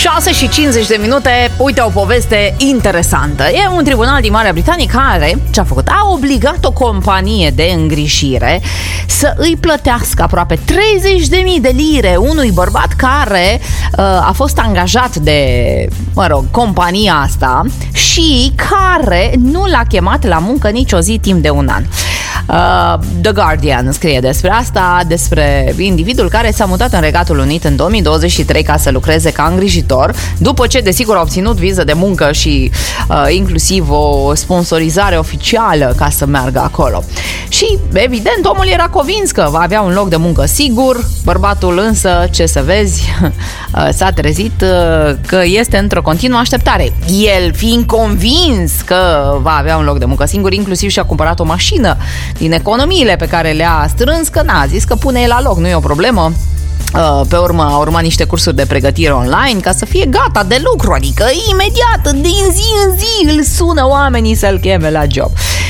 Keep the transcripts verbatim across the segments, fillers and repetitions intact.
șase și cincizeci de minute, uite o poveste interesantă. E un tribunal din Marea Britanie care, ce-a făcut? A obligat o companie de îngrijire să îi plătească aproape treizeci de mii de lire unui bărbat care uh, a fost angajat de, mă rog, compania asta și care nu l-a chemat la muncă nicio zi timp de un an. Uh, The Guardian scrie despre asta, despre individul care s-a mutat în Regatul Unit în două mii douăzeci și trei ca să lucreze ca îngrijitor, după ce desigur a obținut viză de muncă și uh, inclusiv o sponsorizare oficială ca să meargă acolo. Și evident omul era convins că va avea un loc de muncă sigur. Bărbatul însă, ce să vezi, uh, s-a trezit uh, că este într-o continuă așteptare. El fiind convins că va avea un loc de muncă singur, inclusiv și-a cumpărat o mașină din economiile pe care le-a strâns, că n-a zis că pune el la loc, nu e o problemă. Pe urmă a urmat niște cursuri de pregătire online ca să fie gata de lucru, adică imediat, din zi în zi îl sună oamenii să-l cheme la job.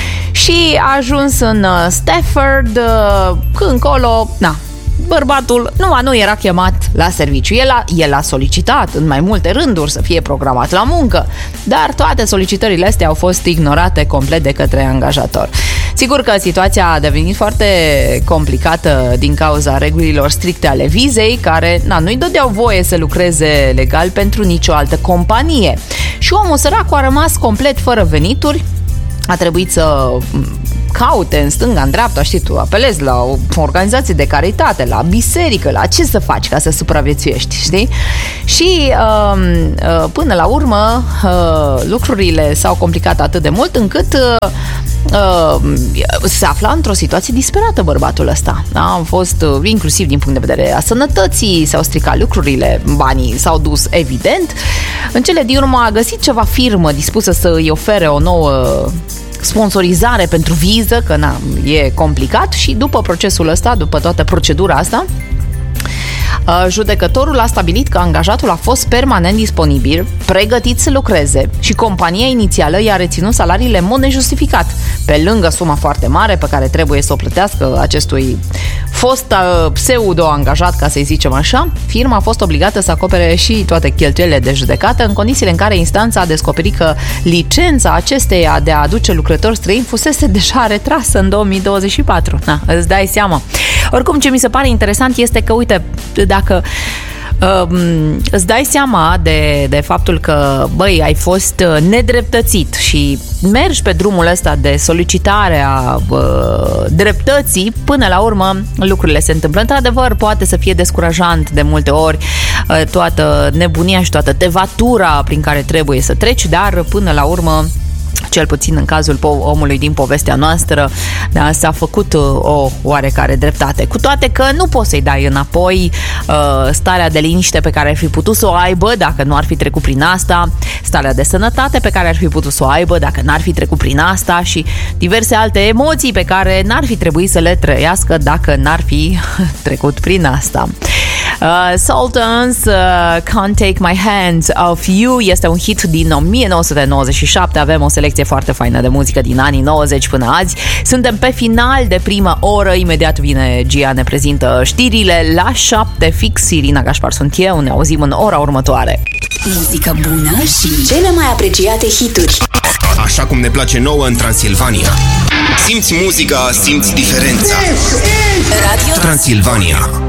Și a ajuns în Stafford, încolo, na, bărbatul nu, nu era chemat la serviciu. El a, el a solicitat în mai multe rânduri să fie programat la muncă, dar toate solicitările astea au fost ignorate complet de către angajator. Sigur că situația a devenit foarte complicată din cauza regulilor stricte ale vizei, care na, nu-i dădeau voie să lucreze legal pentru nicio altă companie. Și omul săracu a rămas complet fără venituri, a trebuit să caute în stânga, în dreapta, știi, tu apelezi la o organizație de caritate, la biserică, la ce să faci ca să supraviețuiești, știi? Și uh, uh, până la urmă uh, lucrurile s-au complicat atât de mult încât uh, uh, se afla într-o situație disperată bărbatul ăsta. Da? Am fost uh, inclusiv din punct de vedere a sănătății, s-au stricat lucrurile, banii s-au dus evident. În cele din urmă a găsit ceva firmă dispusă să îi ofere o nouă sponsorizare pentru viză, că na, e complicat, și după procesul ăsta, după toată procedura asta, judecătorul a stabilit că angajatul a fost permanent disponibil, pregătit să lucreze și compania inițială i-a reținut salariile în mod nejustificat, pe lângă suma foarte mare pe care trebuie să o plătească acestui fost pseudo-angajat, ca să-i zicem așa. Firma a fost obligată să acopere și toate cheltuielile de judecată, în condițiile în care instanța a descoperit că licența acesteia de a aduce lucrători străini fusese deja retrasă în două mii douăzeci și patru. Na, îți dai seama. Oricum, ce mi se pare interesant este că, uite, dacă uh, îți dai seama de, de faptul că, băi, ai fost nedreptățit și mergi pe drumul ăsta de solicitare a uh, dreptății, până la urmă lucrurile se întâmplă. Într-adevăr, poate să fie descurajant de multe ori uh, toată nebunia și toată tevatura prin care trebuie să treci, dar până la urmă, cel puțin în cazul omului din povestea noastră, da, s-a făcut o oarecare dreptate. Cu toate că nu poți să-i dai înapoi uh, starea de liniște pe care ar fi putut să o aibă dacă nu ar fi trecut prin asta, starea de sănătate pe care ar fi putut să o aibă dacă n-ar fi trecut prin asta și diverse alte emoții pe care n-ar fi trebuit să le trăiască dacă n-ar fi trecut prin asta. Uh, Sultans, uh, Can't Take My Hands Off You este un hit din o mie nouă sute nouăzeci și șapte. Avem o selecție foarte faină de muzică din anii nouăzeci până azi. Suntem pe final de prima oră. Imediat vine Gia, ne prezintă știrile la șapte fix. Irina Gașpar sunt eu. Ne auzim în ora următoare. Muzică bună și cele mai apreciate hituri. Așa cum ne place nouă în Transilvania. Simți muzica, simți diferența. Radio Transilvania.